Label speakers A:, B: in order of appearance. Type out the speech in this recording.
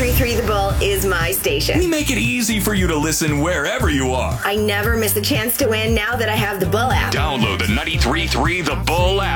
A: 93.3 The Bull is my station.
B: We make it easy for you to listen wherever you are.
A: I never miss a chance to win now that I have the Bull app.
B: Download the 93.3 The Bull app.